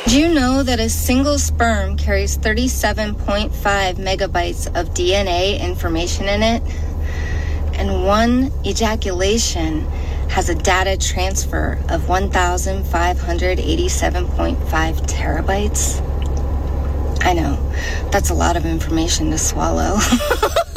Do you know that a single sperm carries 37.5 megabytes of DNA information in it? And one ejaculation has a data transfer of 1,587.5 terabytes? I know, that's a lot of information to swallow.